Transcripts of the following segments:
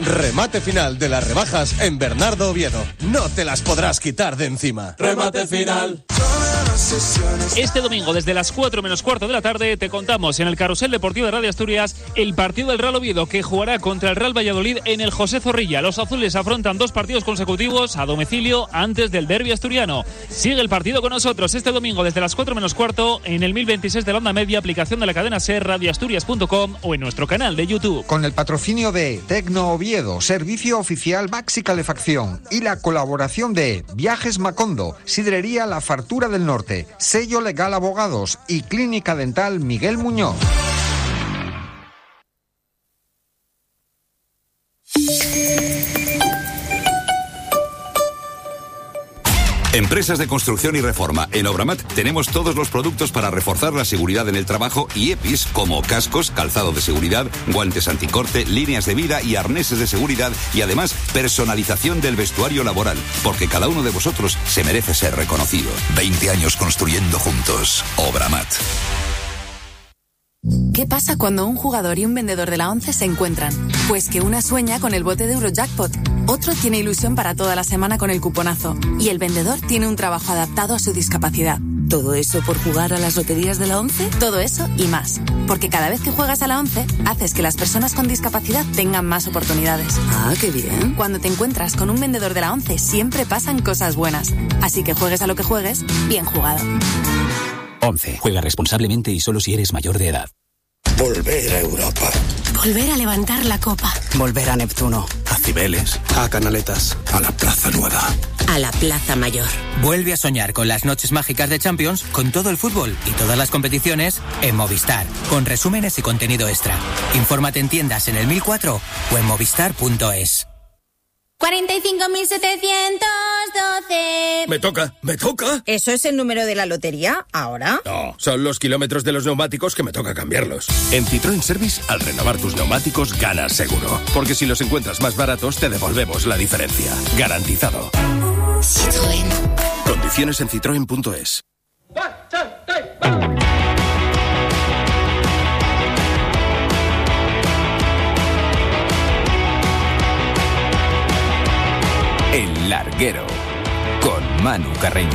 Remate final de las rebajas en Bernardo Oviedo. No te las podrás quitar de encima. Remate final. Este domingo, desde las 4 menos cuarto de la tarde, te contamos en el Carrusel Deportivo de Radio Asturias el partido del Real Oviedo, que jugará contra el Real Valladolid en el José Zorrilla. Los azules afrontan 2 partidos consecutivos a domicilio antes del derbi asturiano. Sigue el partido con nosotros este domingo desde las 4 menos cuarto en el 1026 de la onda media, aplicación de la cadena SER, radioasturias.com o en nuestro canal de YouTube. Con el patrocinio de Tecno Oviedo, servicio oficial Maxi Calefacción, y la colaboración de Viajes Macondo, Sidrería La Fartura del Norte, Sello Legal Abogados y Clínica Dental Miguel Muñoz. Empresas de construcción y reforma. En Obramat tenemos todos los productos para reforzar la seguridad en el trabajo y EPIs como cascos, calzado de seguridad, guantes anticorte, líneas de vida y arneses de seguridad, y además personalización del vestuario laboral, porque cada uno de vosotros se merece ser reconocido. 20 años construyendo juntos. Obramat. ¿Qué pasa cuando un jugador y un vendedor de la ONCE se encuentran? Pues que una sueña con el bote de Eurojackpot, otro tiene ilusión para toda la semana con el cuponazo y el vendedor tiene un trabajo adaptado a su discapacidad. ¿Todo eso por jugar a las loterías de la ONCE? Todo eso y más. Porque cada vez que juegas a la ONCE, haces que las personas con discapacidad tengan más oportunidades. Ah, qué bien. Cuando te encuentras con un vendedor de la ONCE, siempre pasan cosas buenas. Así que juegues a lo que juegues, bien jugado. 11. Juega responsablemente y solo si eres mayor de edad. Volver a Europa. Volver a levantar la copa. Volver a Neptuno. A Cibeles. A Canaletas. A la Plaza Nueva. A la Plaza Mayor. Vuelve a soñar con las noches mágicas de Champions, con todo el fútbol y todas las competiciones en Movistar, con resúmenes y contenido extra. Infórmate en tiendas en el 1004 o en movistar.es. 45.712. Me toca. ¿Eso es el número de la lotería ahora? No, son los kilómetros de los neumáticos que me toca cambiarlos. En Citroën Service, al renovar tus neumáticos, ganas seguro. Porque si los encuentras más baratos, te devolvemos la diferencia. Garantizado. Citroën. Condiciones en citroen.es. El Larguero, con Manu Carreño.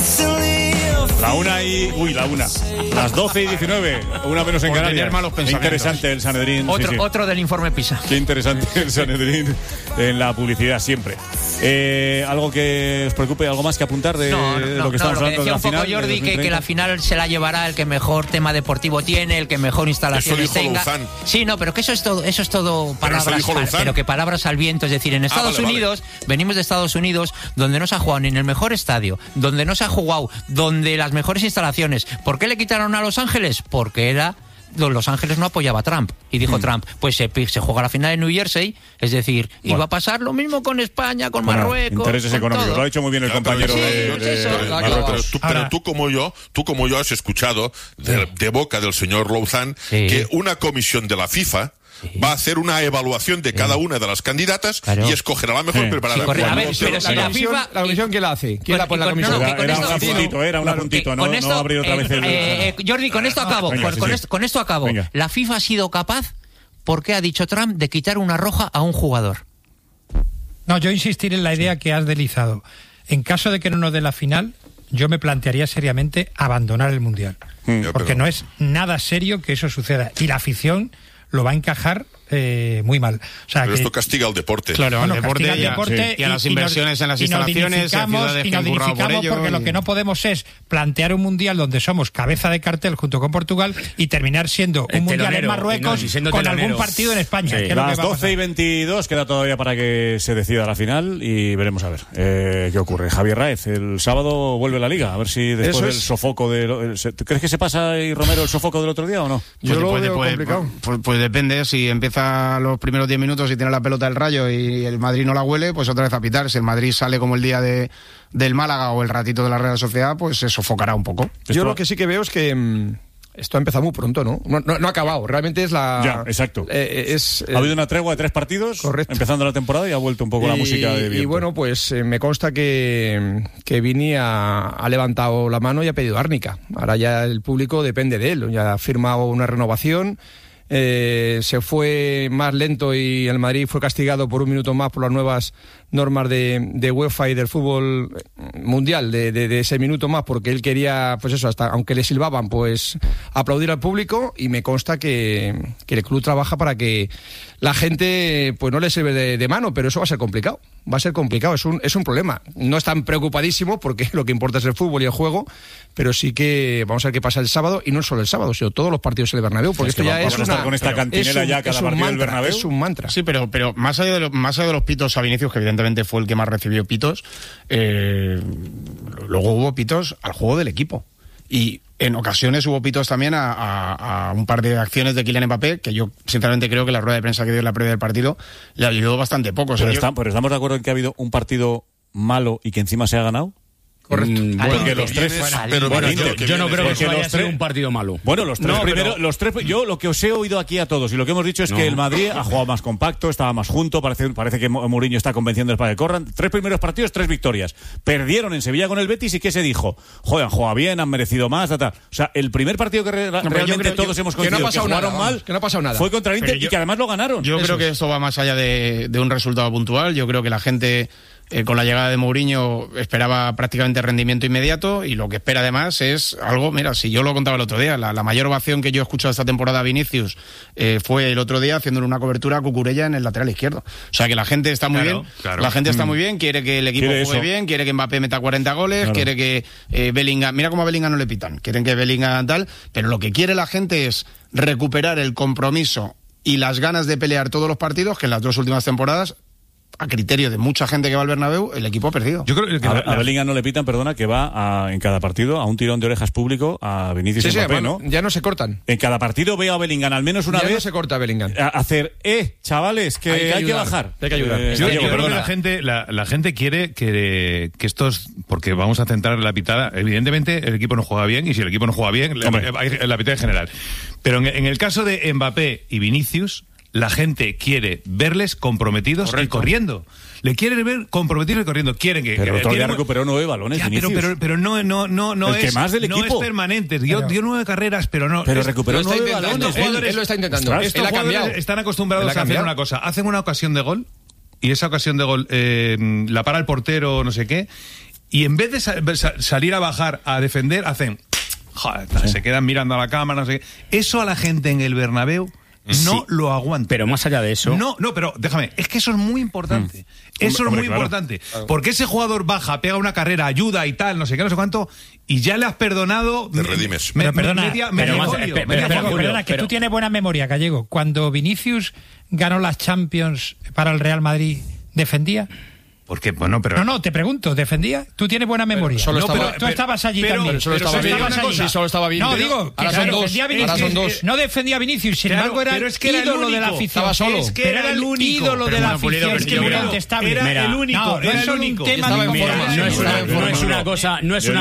Las 12:19, una menos en Canarias. Interesante el Sanedrín. Otro del informe PISA. Qué interesante el Sanedrín en la publicidad siempre. ¿Algo que os preocupe, algo más que apuntar de lo que estamos hablando de la final? Decía un poco Jordi que la final se la llevará el que mejor tema deportivo tiene, el que mejor instalaciones tenga. Luzán. Sí, no, pero que eso es todo palabras, pero que palabras al viento. Es decir, en Estados Unidos, venimos de Estados Unidos, donde no se ha jugado ni en el mejor estadio, donde no se ha jugado, donde las mejores instalaciones. ¿Por qué le quitaron a Los Ángeles? Porque Los Ángeles no apoyaba a Trump. Y dijo Trump, pues se juega la final en New Jersey, es decir, iba a pasar lo mismo con España, con Marruecos. Intereses económicos, todo. Lo ha hecho muy bien el compañero de Marruecos. Pero tú como yo has escuchado de boca del señor Luzán que una comisión de la FIFA va a hacer una evaluación de cada una de las candidatas y escogerá la mejor preparada. A ver, pero si la FIFA... ¿La comisión quién la hace? ¿Quién la pone la comisión? Era un apuntito, no abrir otra vez el... Jordi, con esto acabo. Con esto acabo. Venga. La FIFA ha sido capaz, porque ha dicho Trump, de quitar una roja a un jugador. No, yo insistir en la idea que has deslizado. En caso de que no nos dé la final, yo me plantearía seriamente abandonar el Mundial. Porque no es nada serio que eso suceda. Y la afición lo va a encajar muy mal. O sea, pero esto castiga al deporte. Claro, al deporte y a las inversiones en las instalaciones, y nos dignificamos porque lo que no podemos es plantear un mundial donde somos cabeza de cartel junto con Portugal y terminar siendo un mundial en Marruecos con algún partido en España. Sí. Las 12:22 queda todavía para que se decida la final y veremos a ver qué ocurre. Javier Raez, el sábado vuelve la Liga, a ver si después del sofoco ¿crees que se pasa y Romero el sofoco del otro día o no? Yo lo veo complicado. Pues depende, si empieza los primeros 10 minutos y tiene la pelota del Rayo y el Madrid no la huele, pues otra vez a pitar. Si el Madrid sale como el día del Málaga o el ratito de la Real Sociedad, pues se sofocará un poco. Yo lo que sí que veo es que esto ha empezado muy pronto, ¿no? No ha acabado, realmente es la... Ya, exacto. Ha habido una tregua de 3 partidos, correcto, empezando la temporada y ha vuelto un poco la música de viento. Y bueno, pues me consta que Vini ha levantado la mano y ha pedido árnica. Ahora ya el público depende de él, ya ha firmado una renovación. se fue más lento y el Madrid fue castigado por un minuto más por las nuevas normas de UEFA y del fútbol mundial, de ese minuto más, porque él quería, pues eso, hasta aunque le silbaban, pues aplaudir al público, y me consta que el club trabaja para que la gente pues no le sirve de mano, pero eso va a ser complicado. Va a ser complicado, es un problema. No están preocupadísimos porque lo que importa es el fútbol y el juego, pero sí que vamos a ver qué pasa el sábado, y no solo el sábado, sino todos los partidos en el Bernabéu, porque esto ya es con esta cantinela ya cada partido del Bernabéu. Es un mantra. Sí, pero más allá de los pitos a Vinicius, que evidentemente fue el que más recibió pitos, luego hubo pitos al juego del equipo. Y en ocasiones hubo pitos también a un par de acciones de Kylian Mbappé, que yo sinceramente creo que la rueda de prensa que dio en la previa del partido le ayudó bastante poco. Pero estamos de acuerdo en que ha habido un partido malo y que encima se ha ganado. Correcto. Porque los tres. Yo no creo que haya sido un partido malo. Bueno, los tres primeros. Yo lo que os he oído aquí a todos y lo que hemos dicho es que el Madrid ha jugado más compacto, estaba más junto. Parece que Mourinho está convenciendo para que corran. 3 primeros partidos, 3 victorias. Perdieron en Sevilla con el Betis, y ¿qué se dijo? Joder, han jugado bien, han merecido más. O sea, el primer partido que realmente todos hemos coincidido que jugaron mal, que no ha pasado nada, fue contra el Inter, y que además lo ganaron. Yo creo que esto va más allá de un resultado puntual. Yo creo que la gente, con la llegada de Mourinho, esperaba prácticamente rendimiento inmediato, y lo que espera además es algo. Mira, si yo lo contaba el otro día, la mayor ovación que yo he escuchado esta temporada a Vinicius fue el otro día haciéndole una cobertura a Cucurella en el lateral izquierdo. O sea, que la gente está muy bien, la gente está muy bien, quiere que el equipo juegue bien, quiere que Mbappé meta 40 goles, quiere que Bellingham, mira cómo a Bellingham no le pitan, quieren que Bellingham tal, pero lo que quiere la gente es recuperar el compromiso y las ganas de pelear todos los partidos que en las 2 últimas temporadas, a criterio de mucha gente que va al Bernabéu, el equipo ha perdido. Yo creo que a Bellingham no le pitan, perdona, que va en cada partido a un tirón de orejas público a Vinicius y Mbappé, ¿no? Ya no se cortan. En cada partido veo a Bellingham al menos una vez. Ya no se corta a Bellingham. A hacer, chavales, que hay que bajar. Hay que ayudar. Yo creo que la gente quiere que estos, porque vamos a centrar la pitada, evidentemente el equipo no juega bien, y si el equipo no juega bien, hay la pitada en general. Pero en el caso de Mbappé y Vinicius, la gente quiere verles comprometidos y corriendo. Le quieren ver comprometidos y corriendo. Quieren que. Pero todavía recuperó 9 balones. Ya, pero no el que más del no equipo. Es permanente. Dio 9 carreras, pero no. Pero recuperó 9 balones. Él lo está intentando. Estos jugadores están acostumbrados a hacer una cosa. Hacen una ocasión de gol, y esa ocasión de gol la para el portero, no sé qué, y en vez de salir a bajar a defender, hacen. Joder, se quedan mirando a la cámara, no sé qué. Eso a la gente en el Bernabéu no lo aguanta. Pero más allá de eso. No, pero déjame, es que eso es muy importante. Eso es muy importante. Porque ese jugador baja, pega una carrera, ayuda y tal, no sé qué, no sé cuánto, y ya le has perdonado. Te redimes. Perdona, que tú tienes buena memoria, Gallego. Cuando Vinicius ganó las Champions para el Real Madrid, ¿defendía? Porque, bueno, pero... No, te pregunto, ¿defendía? Tú tienes buena memoria. Tú estabas allí también. Solo estaba bien. No, digo, ahora son dos. No defendía a Vinicius, sin embargo era el ídolo de la afición. Estaba solo. Pero era el ídolo de la afición, que era incontestable. Era el único, era el único. No es una cosa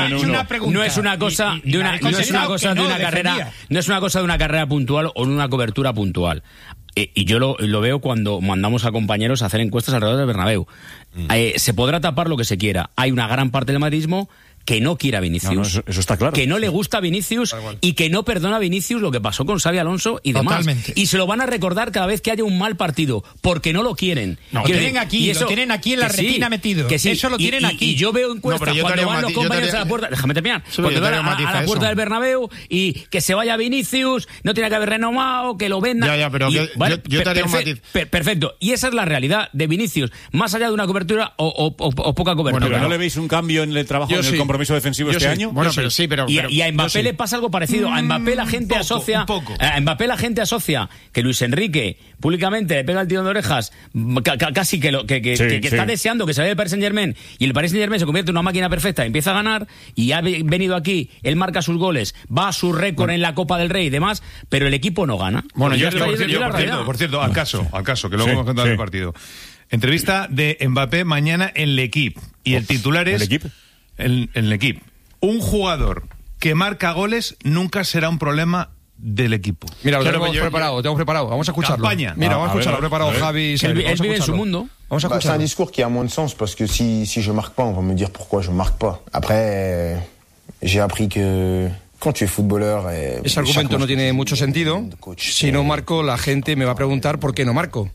de una carrera puntual o de una cobertura puntual. Y yo lo veo cuando mandamos a compañeros a hacer encuestas alrededor del Bernabéu. Se podrá tapar lo que se quiera. Hay una gran parte del madridismo que no quiere a Vinicius, eso está claro, que no le gusta a Vinicius y que no perdona a Vinicius lo que pasó con Xabi Alonso y demás. Totalmente. Y se lo van a recordar cada vez que haya un mal partido, porque no lo quieren. Lo tienen aquí en la retina metido. Que sí. Eso lo tienen aquí. Y yo veo encuestas cuando van los compañeros a la puerta, déjame terminar, cuando van a la puerta del Bernabéu y que se vaya Vinicius, no tiene que haber renomado, que lo vendan. Pero yo te haría un matiz. Perfecto. Y esa es la realidad de Vinicius, más allá de una cobertura o poca cobertura. Bueno, pero ¿no le veis un cambio en el trabajo, en el compromiso defensivo este año? Bueno, pero y a Mbappé le pasa algo parecido. A Mbappé la gente asocia que Luis Enrique públicamente le pega el tirón de orejas, casi que está deseando que se vaya el Paris Saint-Germain, y el Paris Saint-Germain se convierte en una máquina perfecta, empieza a ganar, y ha venido aquí, él marca sus goles, va a su récord en la Copa del Rey y demás, pero el equipo no gana. Bueno, por cierto, al caso, que luego hemos contado el partido. Entrevista de Mbappé mañana en L'Equipe, y el titular es... En L'Equipe. Un jugador que marca goles nunca será un problema del equipo. Mira, lo tenemos preparado. Vamos a escucharlo. Campaña. Mira, vamos a escucharlo. Preparado Javi. Él vive en su mundo. C'est un discours qui a moins de sens parce que si je marque pas, on va me dire pourquoi je marque pas. Après, j'ai appris que Ese argumento no tiene mucho sentido. Si no marco, la gente me va a preguntar por qué no marco.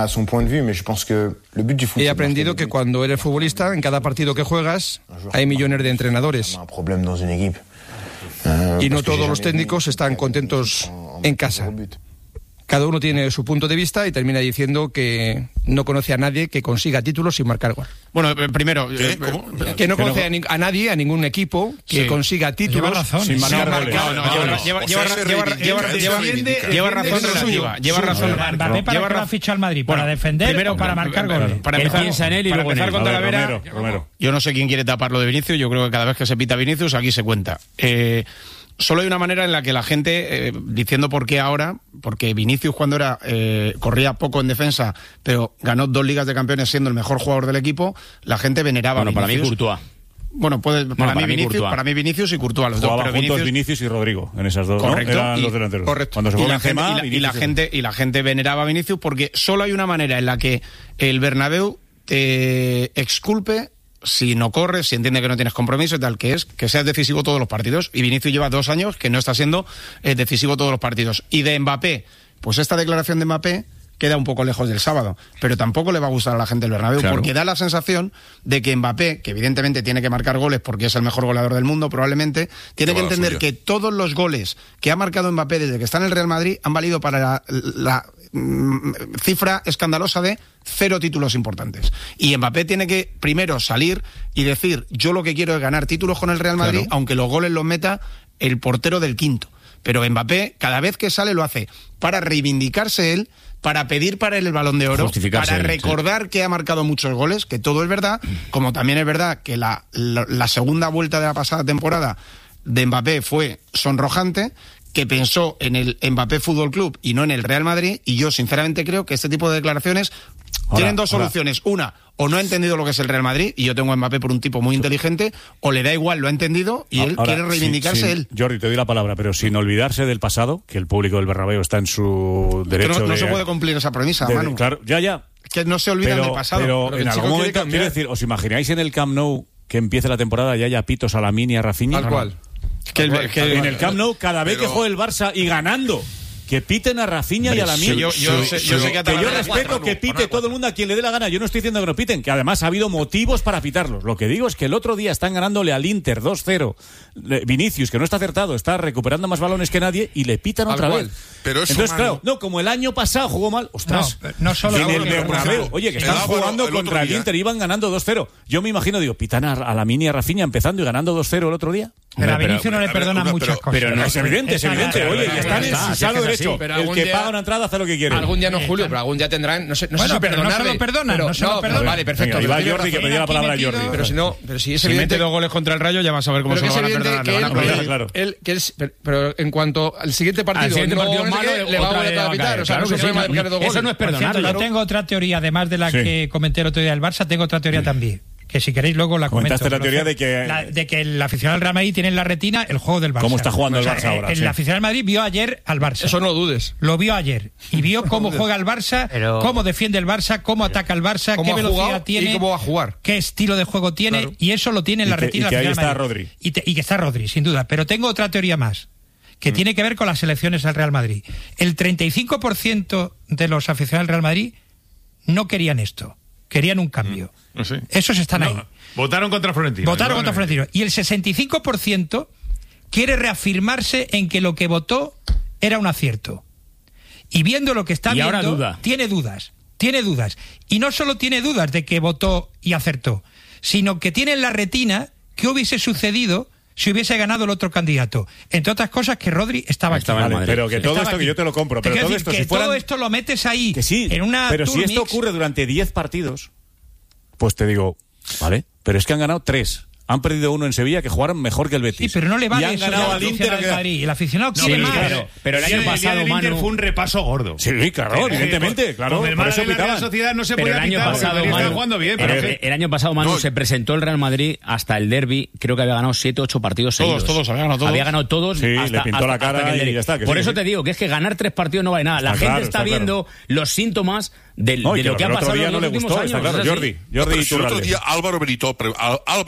He aprendido que cuando eres futbolista, en cada partido que juegas, hay millones de entrenadores. Y no todos los técnicos están contentos en casa. Cada uno tiene su punto de vista y termina diciendo que no conoce a nadie que consiga títulos sin marcar gol. Bueno, primero... que no conoce a nadie, a ningún equipo que consiga títulos sin marcar goles. Lleva razón relativa. Lleva razón. ¿Para qué ha fichado al Madrid? ¿Para defender o para marcar goles? Para empezar con Talavera, yo no sé quién quiere taparlo de Vinicius. Yo creo que cada vez que se pita Vinicius, aquí se cuenta. Solo hay una manera en la que la gente, diciendo por qué ahora, porque Vinicius cuando era corría poco en defensa, pero ganó 2 Ligas de Campeones siendo el mejor jugador del equipo, la gente veneraba a Vinicius. Para mí Courtois. Para mí Vinicius y Courtois, los dos. Pero Vinicius y Rodrigo en esas dos, correcto, ¿no? Eran los delanteros. Correcto. Cuando se fue y la gente veneraba a Vinicius porque solo hay una manera en la que el Bernabéu te exculpe si no corres, si entiende que no tienes compromiso y tal, que es que seas decisivo todos los partidos. Y Vinicius lleva 2 años que no está siendo decisivo todos los partidos. Y de Mbappé, pues esta declaración de Mbappé queda un poco lejos del sábado, pero tampoco le va a gustar a la gente del Bernabéu, porque da la sensación de que Mbappé, que evidentemente tiene que marcar goles porque es el mejor goleador del mundo probablemente, tiene que entender que todos los goles que ha marcado Mbappé desde que está en el Real Madrid han valido para la cifra escandalosa de 0 títulos importantes. Y Mbappé tiene que primero salir y decir, yo lo que quiero es ganar títulos con el Real Madrid, aunque los goles los meta el portero del quinto. Pero Mbappé, cada vez que sale, lo hace para reivindicarse él, para pedir para él el Balón de Oro, para recordar que ha marcado muchos goles, que todo es verdad, como también es verdad que la segunda vuelta de la pasada temporada de Mbappé fue sonrojante, que pensó en el Mbappé Fútbol Club y no en el Real Madrid, y yo sinceramente creo que este tipo de declaraciones tienen 2 soluciones. Una, o no ha entendido lo que es el Real Madrid, y yo tengo a Mbappé por un tipo muy inteligente, o le da igual, lo ha entendido, y él quiere reivindicarse él. Jordi, te doy la palabra, pero sin olvidarse del pasado, que el público del Bernabéu está en su derecho no se puede cumplir esa premisa, Manu. Claro, ya. Que no se olvidan del pasado. Pero en algún momento, quiero decir, ¿os imagináis en el Camp Nou que empiece la temporada y haya pitos a Lamine y a Rafinha? Tal cual. En el Camp Nou, cada vez que juegue el Barça y ganando, que piten a Rafinha y a Lamine. Yo respeto que pite todo el mundo a quien le dé la gana. Yo no estoy diciendo que no piten, que además ha habido motivos para pitarlos. Lo que digo es que el otro día están ganándole al Inter 2-0. Vinicius, que no está acertado, está recuperando más balones que nadie y le pitan otra vez. Pero eso, entonces, claro, como el año pasado jugó mal, ostras, no solo en el Bernabéu, oye, que están jugando contra el Inter y iban ganando 2-0. Yo me imagino, pitan a Lamine y a Rafinha empezando y ganando 2-0 el otro día. Pero a Vinicius no le perdonan muchas cosas. Pero no, es evidente. Oye, y están en su sano derecho. El que paga una entrada hace lo que quiere. Algún día no, Julio, pero algún día tendrán, no sé si perdonarle. No se lo perdonan. Vale, perfecto. Y va Jordi, que pedía la palabra a Jordi. Pero si es evidente, mete 2 goles contra el Rayo, ya vas a ver cómo se lo van a perdonar. Pero en cuanto al siguiente partido, le va a volver a pitar. O sea, no es un problema de marcar 2 goles. Eso no es perdonar. Yo tengo otra teoría, además de la que comenté el otro día del Barça, tengo otra teoría también. Que si queréis luego la comento. Comentaste la teoría de que el aficionado del Real Madrid tiene en la retina el juego del Barça. ¿Cómo está jugando el Barça ahora? El aficionado del Madrid vio ayer al Barça. Eso no lo dudes. Lo vio ayer. Y vio cómo juega el Barça, cómo defiende el Barça, cómo ataca el Barça, qué velocidad tiene, y cómo va a jugar, qué estilo de juego tiene. Claro. Y eso lo tiene en la retina del Real Madrid. Rodri. Y que está Rodri, sin duda. Pero tengo otra teoría más, que tiene que ver con las elecciones al Real Madrid. El 35% de los aficionados del Real Madrid no querían esto. Querían un cambio. Sí. Esos están ahí. Votaron contra Florentino. Y el 65% quiere reafirmarse en que lo que votó era un acierto. Y viendo lo que está viendo, ahora tiene dudas. Y no solo tiene dudas de que votó y acertó, sino que tiene en la retina qué hubiese sucedido si hubiese ganado el otro candidato. Entre otras cosas, que Rodri estaba aquí. Vale, pero que todo esto, que yo te lo compro, pero todo esto, que todo esto lo metes ahí, que sí, en una pero tour si esto mix, ocurre durante 10 partidos, pues te digo, vale, pero es que han ganado 3. Han perdido 1 en Sevilla, que jugaron mejor que el Betis. Sí, pero no le vale y han eso ganado al Inter. El aficionado quiere más. Pero el año pasado, el Inter fue un repaso gordo. Sí, claro, evidentemente. Claro, con el por eso de la Sociedad no se podía pitar, Manu, jugando bien. El año pasado, Manu, se presentó el Real Madrid hasta el derbi. Creo que había ganado 7 o 8 partidos seguidos. Todos, había ganado todos. Sí, le pintó la cara y ya está. Por eso te digo que es que ganar 3 partidos no vale nada. La gente está viendo los síntomas de lo que ha pasado en los últimos años. El otro día Álvaro Benito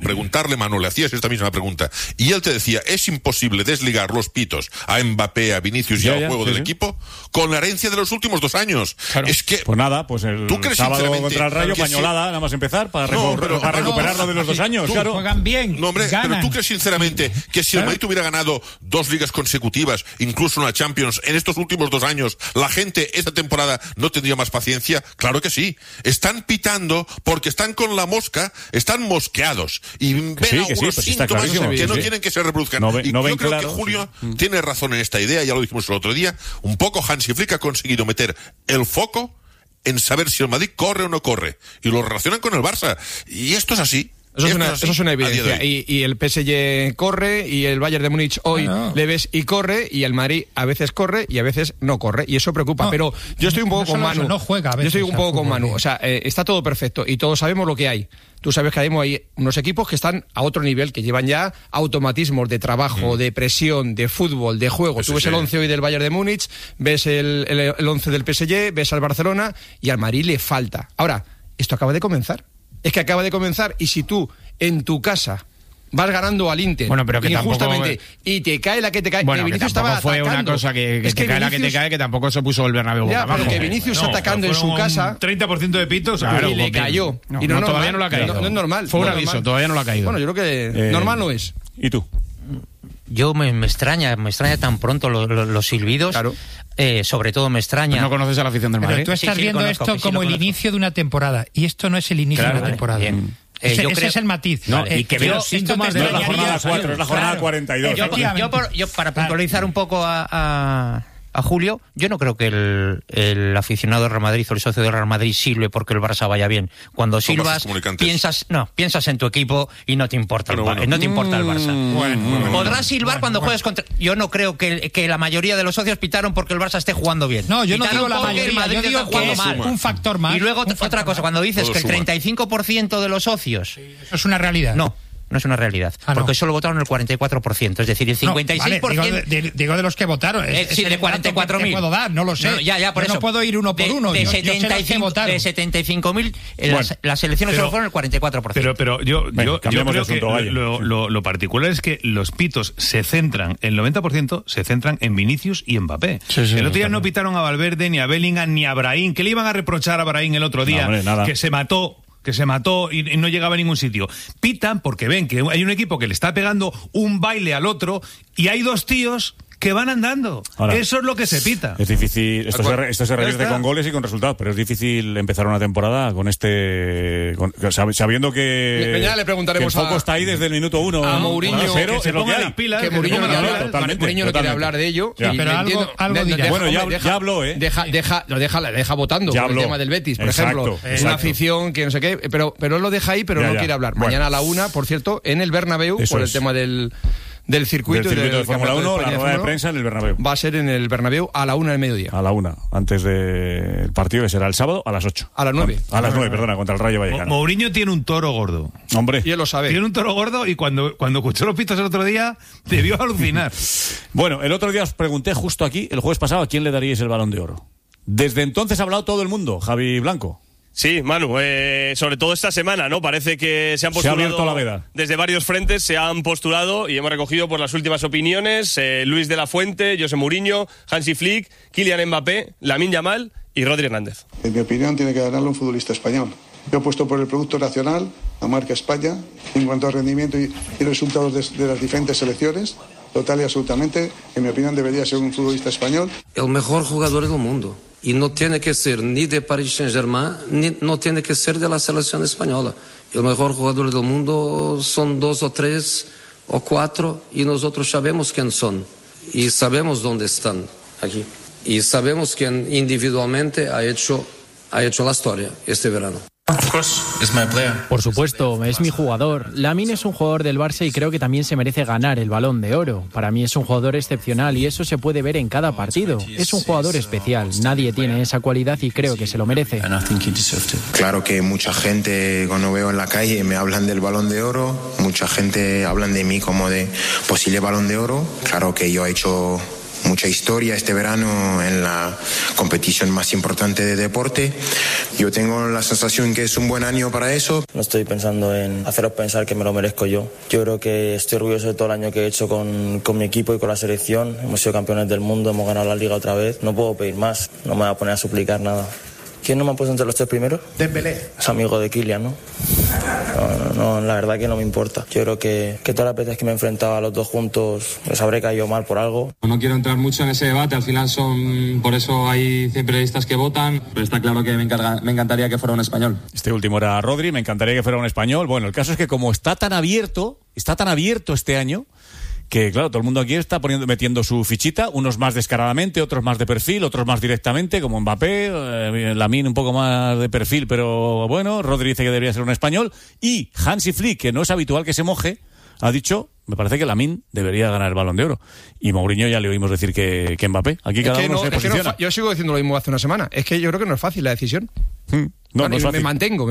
preguntarle, Manu, le hacías esta misma pregunta, y él te decía, es imposible desligar los pitos a Mbappé, a Vinicius y al juego del equipo con la herencia de los últimos 2 años. Claro. Es que... Pues nada, pues el sábado contra el Rayo, pañolada, nada más empezar, para recuperarlo de los 2 años, claro. Juegan bien, no, hombre, ganan. Pero tú crees sinceramente que si el Madrid hubiera ganado 2 ligas consecutivas, incluso una Champions, en estos últimos 2 años, la gente esta temporada no tendría más paciencia? Claro que sí. Están pitando porque están con la mosca, están mosqueados y ven algunos síntomas que no quieren que se reproduzcan. Yo creo que Julio tiene razón en esta idea, ya lo dijimos el otro día. Un poco Hansi Flick ha conseguido meter el foco en saber si el Madrid corre o no corre, y lo relacionan con el Barça, y esto es así. Eso es una evidencia. Y el PSG corre, y el Bayern de Múnich hoy le ves y corre, y el Madrid a veces corre y a veces no corre, y eso preocupa. Pero yo estoy un poco con Manu. Yo estoy un poco con Manu. O sea, está todo perfecto y todos sabemos lo que hay. Tú sabes que hay unos equipos que están a otro nivel, que llevan ya automatismos de trabajo, de presión, de fútbol, de juego. Tú ves el 11 hoy del Bayern de Múnich, ves el 11 del PSG, ves al Barcelona, y al Madrid le falta. Ahora, esto acaba de comenzar. Es que acaba de comenzar, y si tú en tu casa vas ganando al Inter, bueno, pero que injustamente, tampoco... y te cae la que te cae, bueno, que Vinicius tampoco estaba fue atacando. Una cosa que te cae Vinicius... la que te cae, que tampoco se puso el Bernabéu boca abajo. Pero que Vinicius atacando en su casa, 30% de pitos, y le cayó. Y todavía no lo ha caído. No es normal. Fue un aviso, todavía no lo ha caído. Bueno, yo creo que normal no es. ¿Y tú? Yo me extraña tan pronto los silbidos. Claro. Sobre todo me extraña. Pues no conoces a la afición del Madrid. Pero tú estás viendo esto como el inicio de una temporada, y esto no es el inicio de una temporada. Bien. Ese es el matiz. Y que veo síntomas de la jornada 4, es la jornada 42. Yo para puntualizar un poco a Julio, yo no creo que el aficionado del Real Madrid o el socio del Real Madrid silbe porque el Barça vaya bien. Cuando silbas, piensas en tu equipo y no te importa no te importa el Barça. Podrás silbar cuando juegues contra... Yo no creo que la mayoría de los socios pitaron porque el Barça esté jugando bien. No, yo no digo la mayoría, el Madrid yo digo está jugando mal. Un factor más. Y luego otra cosa, cuando dices que el 35% de los socios... Eso es una realidad. No es una realidad, porque solo votaron el 44%, es decir, el 56%... digo de los que votaron. Sí, de 44.000. ¿Qué puedo dar? No lo sé. Por eso. No puedo ir uno por uno. De 75.000, las elecciones solo fueron el 44%. Pero yo creo que lo particular es que los pitos se centran, el 90% se centran en Vinicius y Mbappé. El otro día no pitaron a Valverde, ni a Bellingham, ni a Brahim. ¿Qué le iban a reprochar a Brahim el otro día? Que se mató y no llegaba a ningún sitio. Pitan porque ven que hay un equipo que le está pegando un baile al otro, y hay 2 tíos que van andando. Ahora, eso es lo que se pita. Es difícil, esto se revierte con goles y con resultados, pero es difícil empezar una temporada con sabiendo que le preguntaremos que el foco está ahí desde el minuto 1 a Mourinho, pero que se ponga las pilas, que Mourinho no quiere hablar de ello, pero algo dirá. Bueno, ya habló, lo deja votando por el tema del Betis, por ejemplo. Es una afición que no sé qué, pero él lo deja ahí, pero no quiere hablar. Mañana a la 1, por cierto, en el Bernabéu, por el tema del circuito de Fórmula 1, la rueda de prensa en el Bernabéu. Va a ser en el Bernabéu a la 1 del mediodía. A la 1, antes del partido, que será el sábado a las 8. A las 9. A las 9, perdona, contra el Rayo Vallecano. Mourinho tiene un toro gordo. Hombre. Y él lo sabe. Tiene un toro gordo, y cuando escuchó los pitos el otro día, debió alucinar. Bueno, el otro día os pregunté justo aquí, el jueves pasado, a quién le daríais el Balón de Oro. Desde entonces ha hablado todo el mundo, Javi Blanco. Sí, Manu, sobre todo esta semana, ¿no? Parece que se han postulado... Se ha abierto la veda. Desde varios frentes se han postulado y hemos recogido por las últimas opiniones. Luis de la Fuente, José Mourinho, Hansi Flick, Kylian Mbappé, Lamine Yamal y Rodri Hernández. En mi opinión tiene que ganarlo un futbolista español. Yo he puesto por el producto nacional, la marca España, en cuanto a rendimiento y resultados de las diferentes selecciones. Total y absolutamente, en mi opinión debería ser un futbolista español. El mejor jugador del mundo. Y no tiene que ser ni de Paris Saint-Germain, ni no tiene que ser de la selección española. El mejor jugador del mundo son 2 o 3 o 4 y nosotros sabemos quién son. Y sabemos dónde están aquí. Y sabemos quién individualmente ha hecho la historia este verano. Por supuesto, es mi jugador. Lamine es un jugador del Barça y creo que también se merece ganar el Balón de Oro. Para mí es un jugador excepcional y eso se puede ver en cada partido. Es un jugador especial. Nadie tiene esa cualidad y creo que se lo merece. Claro que mucha gente, cuando veo en la calle, me hablan del Balón de Oro. Mucha gente hablan de mí como de posible Balón de Oro. Claro que yo he hecho mucha historia este verano en la competición más importante de deporte. Yo tengo la sensación que es un buen año para eso. No estoy pensando en haceros pensar que me lo merezco yo. Yo creo que estoy orgulloso de todo el año que he hecho con mi equipo y con la selección. Hemos sido campeones del mundo, hemos ganado la Liga otra vez. No puedo pedir más, no me voy a poner a suplicar nada. ¿Quién no me ha puesto entre los 3 primeros? Dembélé. Es amigo de Kylian, ¿no? No, la verdad que no me importa. Yo creo que todas las veces que me he enfrentado a los dos juntos les habré caído mal por algo. No quiero entrar mucho en ese debate, al final por eso hay 100 periodistas que votan, pero está claro que me encantaría que fuera un español. Este último era Rodri, me encantaría que fuera un español. Bueno, el caso es que como está tan abierto este año, que claro, todo el mundo aquí está metiendo su fichita, unos más descaradamente, otros más de perfil, otros más directamente, como Mbappé, Lamine un poco más de perfil, pero bueno, Rodri dice que debería ser un español, y Hansi Flick, que no es habitual que se moje, ha dicho, me parece que Lamine debería ganar el Balón de Oro. Y Mourinho ya le oímos decir que Mbappé. Aquí cada uno se posiciona. Yo sigo diciendo lo mismo hace una semana. Es que yo creo que no es fácil la decisión. No es fácil. Me mantengo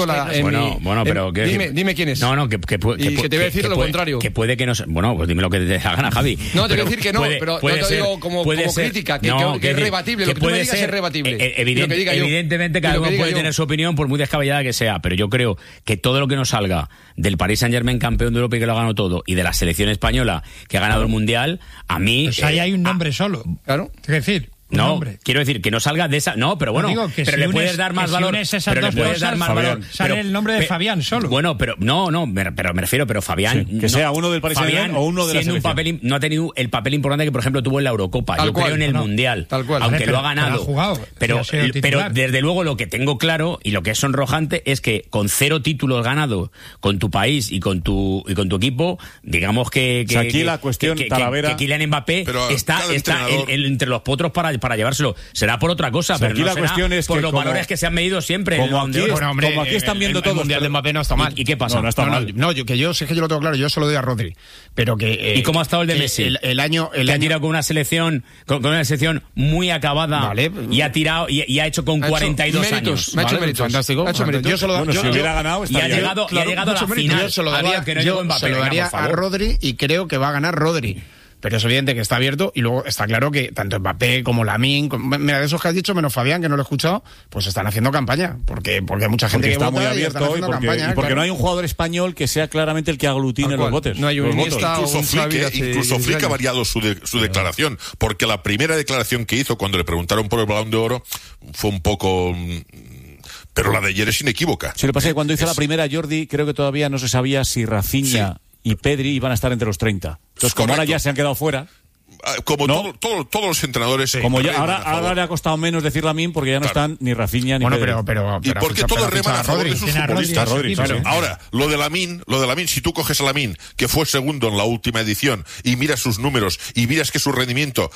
pero dime quién es. Que te voy a decir lo contrario. Que puede que no. Bueno, pues dime lo que te da gana, Javi. No, te voy a decir que no, pero no te digo como crítica, que es rebatible. Lo que tú me digas es rebatible. Evidentemente, cada uno puede tener su opinión, por muy descabellada que sea, pero yo creo que todo lo que nos salga del Paris Saint-Germain, campeón de Europa y que lo ha ganado todo, y de la selección española que ha ganado el Mundial, a mí. Pues ahí hay un nombre solo. Claro. Es decir. No, quiero decir que no salga de esa. No, pero bueno, pero si le puedes dar más valor. Pero le puedes dar más valor. Sale el nombre de Fabián solo. Bueno, pero pero me refiero, pero Fabián. Sí, que sea uno del Paris Saint-Germain o uno de la selección. No ha tenido el papel importante que, por ejemplo, tuvo en la Eurocopa. Yo creo en el Mundial. Tal cual. Aunque lo ha ganado. Pero desde luego lo que tengo claro y lo que es sonrojante es que con 0 títulos ganados con tu país y con tu equipo, digamos que. Aquí la cuestión, Talavera. Que Kylian Mbappé está entre los potros para llevárselo. Será por otra cosa, pero aquí no la será cuestión es por que los valores que se han medido siempre. Como aquí están viendo todo. El Mundial de Mbappé no está mal. ¿Y qué pasa? No está mal. Yo sé que yo lo tengo claro, yo se lo doy a Rodri. Pero que. ¿Y cómo ha estado el de Messi? El año. Que ha tirado con una selección muy acabada. Vale. Y ha tirado y ha hecho con 42 años. Me ha hecho méritos. Fantástico. Yo se lo daría. Si hubiera ganado, y ha llegado a la final. Yo se lo daría a Rodri y creo que va a ganar Rodri. Pero es evidente que está abierto y luego está claro que tanto Mbappé como Lamine, mira, de esos que has dicho, menos Fabián, que no lo he escuchado, pues están haciendo campaña. Porque hay mucha gente que está vota muy abierto hoy porque no hay un jugador español que sea claramente el que aglutine los votos. No hay un Iniesta o un Incluso Flick ha variado su declaración, porque la primera declaración que hizo cuando le preguntaron por el Balón de Oro fue un poco... Pero la de ayer es inequívoca. Sí, lo que pasa es que cuando hizo la primera, Jordi, creo que todavía no se sabía si Rafinha y Pedri iban a estar entre los 30. Entonces, como ahora ya se han quedado fuera... Como todos los entrenadores... Como ya, ahora le ha costado menos decir Lamine porque ya no están ni Rafinha ni Pedri. ¿Y por qué todos reman a favor de sus futbolistas? Ahora, lo de Lamine, si tú coges a Lamine, que fue segundo en la última edición, y miras sus números, y miras que su rendimiento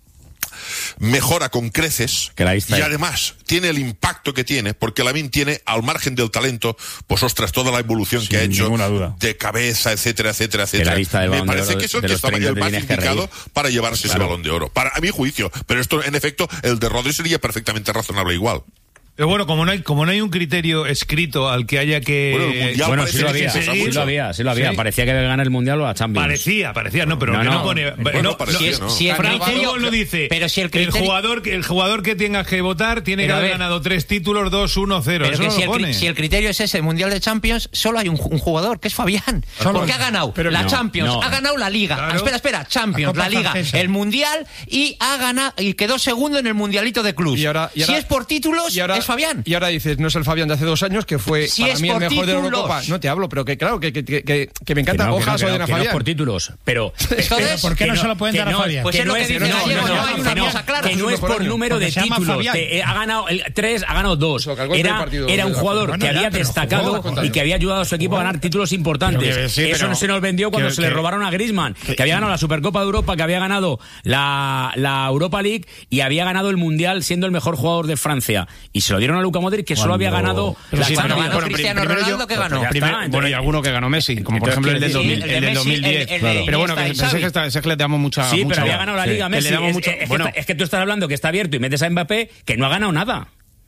mejora con creces, y además tiene el impacto que tiene, porque Lamine tiene, al margen del talento, pues ostras, toda la evolución que ha hecho de cabeza, etcétera. Me parece que es el que estaba el más indicado para llevarse ese Balón de Oro, a mi juicio, pero esto en efecto el de Rodri sería perfectamente razonable igual. Pero bueno, como no hay un criterio escrito al que haya que... Bueno, sí lo había. Parecía que había ganar el Mundial o la Champions. Parecía, no, pero no pone... Si el criterio lo dice. Pero si el criterio... El jugador que tenga que votar tiene que haber ganado 3 títulos, 2, 1, 0. Eso no lo pone. Si el criterio es ese, el Mundial de Champions, solo hay un jugador, que es Fabián. Porque ha ganado la Champions, ha ganado la Liga. Claro. Espera, Champions, la Liga, el Mundial, y ha ganado y quedó segundo en el Mundialito de Clubs. Si es por títulos... Es Fabián. Y ahora dices, no es el Fabián de hace 2 años, que fue para mí el mejor de la Eurocopa. No te hablo, pero que claro, que me encanta. Ojalá se lo den a Fabián. No por títulos, pero ¿por qué no se lo pueden dar a Fabián? Pues es lo que dice Gallego, no hay una cosa clara. Que no es por número de títulos. Ha ganado 3, ha ganado 2. Era un jugador que había destacado y que había ayudado a su equipo a ganar títulos importantes. Eso no se nos vendió cuando se le robaron a Griezmann, que había ganado la Supercopa de Europa, que había ganado la Europa League y había ganado el Mundial siendo el mejor jugador de Francia. Y se lo dieron a Luka Modric, que solo había ganado la Champions. Cristiano Ronaldo, que ganó. Bueno, y alguno que ganó Messi, como por ejemplo el del 2010. Pero bueno, que pensé que le damos mucha... Sí, pero había ganado la Liga Messi. Es que tú estás hablando que está abierto y metes a Mbappé, que no ha ganado nada.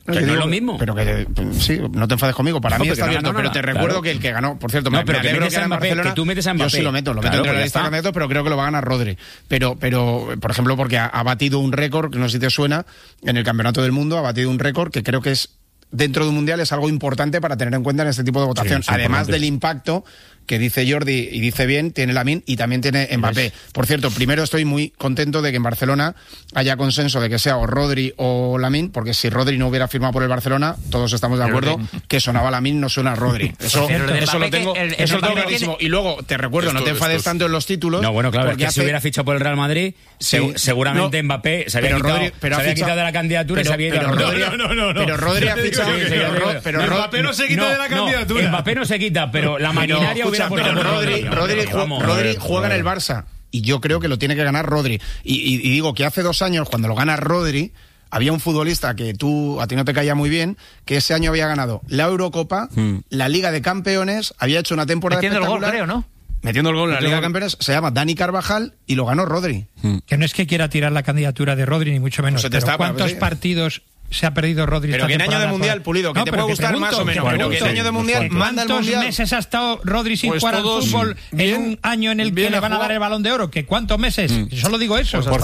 Que no es lo mismo. Pero que sí, no te enfades conmigo. Para mí está abierto, pero te recuerdo que el que ganó, por cierto, me alegro que Mbappé, que tú metes a Mbappé. Yo sí lo meto entre la lista de candidatos, pero creo que lo va a ganar Rodri. Pero por ejemplo, porque ha batido un récord, que no sé si te suena, en el Campeonato del Mundo, ha batido un récord que creo que es dentro de un mundial, es algo importante para tener en cuenta en este tipo de votación. Sí, además del impacto que dice Jordi y dice bien, tiene Lamine y también tiene Mbappé. Por cierto, primero estoy muy contento de que en Barcelona haya consenso de que sea o Rodri o Lamine, porque si Rodri no hubiera firmado por el Barcelona, todos estamos de acuerdo que sonaba Lamine, no suena Rodri. Eso lo tengo clarísimo. Y luego, te recuerdo, no te enfades tanto en los títulos. No, bueno, claro, porque si hubiera fichado por el Real Madrid, seguramente Mbappé se había quitado de la candidatura y se había ido a Rodri. Pero Rodri ha fichado... Mbappé no se quita de la candidatura. Mbappé no se quita, pero la maquinaria... Pero Rodri juega en el Barça y yo creo que lo tiene que ganar Rodri. Y digo que hace 2 años, cuando lo gana Rodri, había un futbolista que a ti no te caía muy bien, que ese año había ganado la Eurocopa, la Liga de Campeones, había hecho una temporada espectacular. Metiendo el gol, creo, ¿no? Metiendo el gol en la Liga de Campeones, se llama Dani Carvajal y lo ganó Rodri. Que no es que quiera tirar la candidatura de Rodri, ni mucho menos. Pero ¿cuántos partidos se ha perdido Rodri? Pero que en año de Mundial, Pulido, que te puede gustar más o menos, pero que en año de Mundial manda el Mundial. ¿Cuántos meses ha estado Rodri sin jugar al fútbol en un año en el que le van a dar el Balón de Oro? ¿Que cuántos meses? Solo digo eso. Por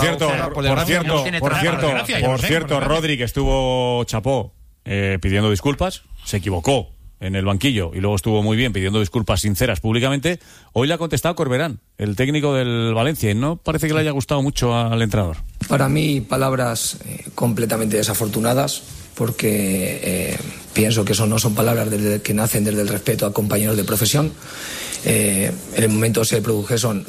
cierto, Rodri, que estuvo chapó pidiendo disculpas, se equivocó en el banquillo y luego estuvo muy bien pidiendo disculpas sinceras públicamente. Hoy le ha contestado Corberán, el técnico del Valencia, y no parece que le haya gustado mucho al entrenador. Para mí, palabras completamente desafortunadas, porque pienso que eso no son palabras que nacen desde el respeto a compañeros de profesión. En el momento se produjeron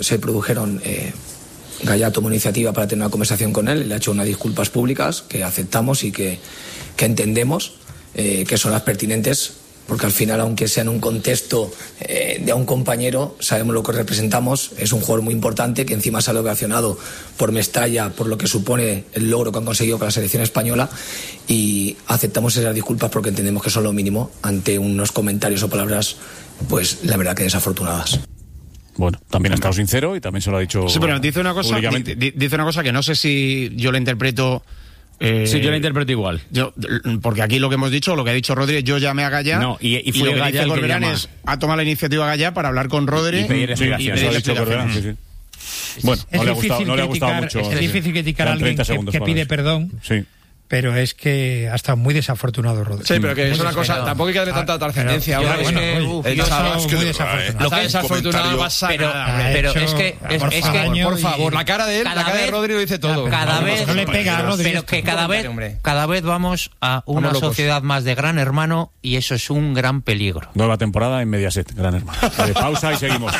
Gaya tomó iniciativa para tener una conversación con él, le ha hecho unas disculpas públicas que aceptamos y que entendemos que son las pertinentes, porque al final, aunque sea en un contexto de a un compañero, sabemos lo que representamos. Es un jugador muy importante que encima sale ovacionado por Mestalla, por lo que supone el logro que han conseguido con la selección española, y aceptamos esas disculpas porque entendemos que son lo mínimo ante unos comentarios o palabras, pues la verdad que desafortunadas. Bueno, también ha estado sincero y también se lo ha dicho. Sí, pero dice una cosa que no sé si yo la interpreto. Sí, yo la interpreto igual. Porque aquí lo que hemos dicho, lo que ha dicho Rodri, yo llamé a Gaya. No, y fue lo que Gaya dice Corberán es, ha tomado la iniciativa Gaya para hablar con Rodri y pedir explicaciones. Sí. Bueno, no le ha gustado mucho. Es difícil criticar a alguien que pide perdón. Sí. Pero es que ha estado muy desafortunado Rodri. Sí, pero que es una cosa, tampoco hay que darle tanta trascendencia ahora. Muy desafortunado. Lo que es desafortunado pasa pero es que por favor, la cara de Rodri lo dice todo. Cada vez no le pega a Rodri. Pero que cada vez vamos a una sociedad más de Gran Hermano, y eso es un gran peligro. Nueva temporada en Mediaset, Gran Hermano. Pausa y seguimos.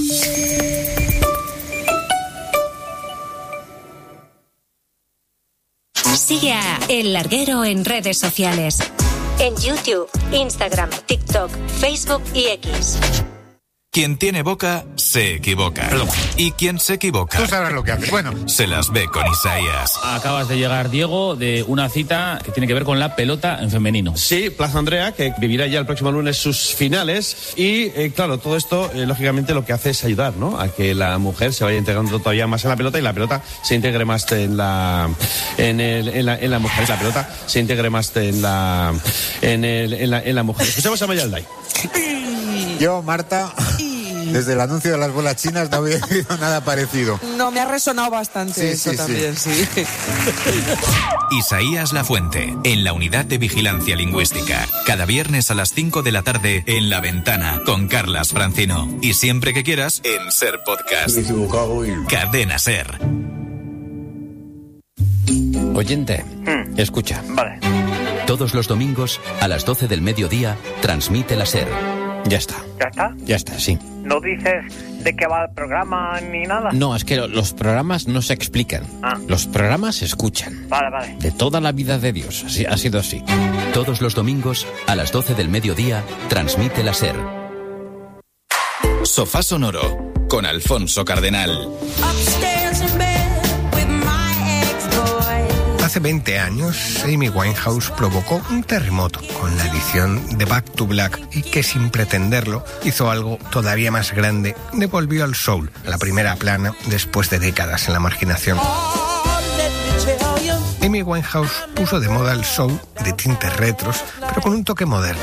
Sigue a El Larguero en redes sociales. En YouTube, Instagram, TikTok, Facebook y X. Quien tiene boca, se equivoca. Perdón. Y quien se equivoca... Tú sabrás lo que hace. Bueno. Se las ve con Isaías. Acabas de llegar, Diego, de una cita que tiene que ver con la pelota en femenino. Sí, Plaza Andrea, que vivirá ya el próximo lunes sus finales. Y, claro, todo esto, lógicamente, lo que hace es ayudar, ¿no?, a que la mujer se vaya integrando todavía más en la pelota y la pelota se integre más en la mujer. La pelota se integre más en la mujer. Escuchamos a Mayalday. Yo, Marta, desde el anuncio de las bolas chinas no había oído nada parecido. No, me ha resonado bastante también. Isaías Lafuente, en la Unidad de Vigilancia Lingüística. Cada viernes a las 5 de la tarde en La Ventana, con Carlas Francino. Y siempre que quieras, en Ser Podcast. Me he equivocado y... Cadena Ser. Oyente, escucha. Vale. Todos los domingos, a las 12 del mediodía, transmite la Ser. Ya está. ¿Ya está? Ya está, sí. ¿No dices de qué va el programa ni nada? No, es que los programas no se explican. Los programas se escuchan. Vale. De toda la vida de Dios, así, ha sido así. Todos los domingos, a las 12 del mediodía, transmite la Ser. Sofá Sonoro, con Alfonso Cardenal. Hace 20 años, Amy Winehouse provocó un terremoto con la edición de Back to Black, y que sin pretenderlo hizo algo todavía más grande: devolvió al soul a la primera plana después de décadas en la marginación. Amy Amy Winehouse puso de moda el soul de tintes retros, pero con un toque moderno.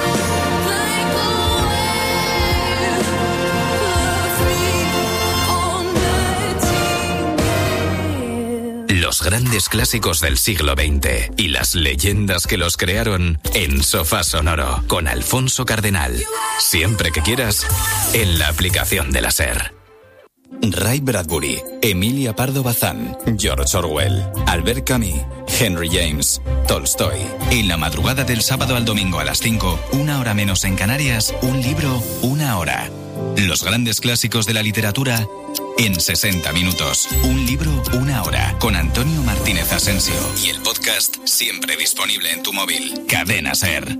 Los grandes clásicos del siglo XX y las leyendas que los crearon en Sofá Sonoro con Alfonso Cardenal. Siempre que quieras, en la aplicación de la SER. Ray Bradbury, Emilia Pardo Bazán, George Orwell, Albert Camus, Henry James, Tolstoy. En la madrugada del sábado al domingo a las 5, 1 hora menos en Canarias, un libro, 1 hora. Los grandes clásicos de la literatura en 60 minutos. Un libro, 1 hora. Con Antonio Martínez Asensio. Y el podcast siempre disponible en tu móvil. Cadena SER.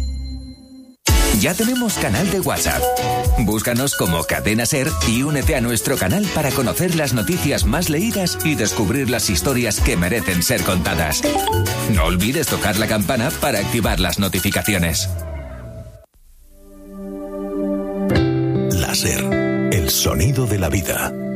Ya tenemos canal de WhatsApp. Búscanos como Cadena SER y únete a nuestro canal para conocer las noticias más leídas y descubrir las historias que merecen ser contadas. No olvides tocar la campana para activar las notificaciones. La SER, el sonido de la vida.